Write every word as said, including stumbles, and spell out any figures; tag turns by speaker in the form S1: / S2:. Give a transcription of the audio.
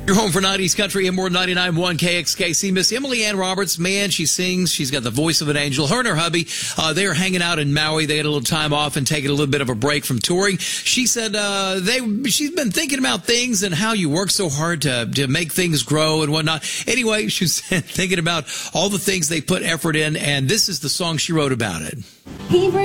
S1: You're home for nineties country and more ninety-nine point one K X K C. Miss Emily Ann Roberts, man, she sings. She's got the voice of an angel. Her and her hubby, uh, they are hanging out in Maui. They had a little time off and taking a little bit of a break from touring. She said uh, they. she's been thinking about things and how you work so hard to, to make things grow and whatnot. Anyway, she's thinking about all the things they put effort in, and this is the song she wrote about it.
S2: He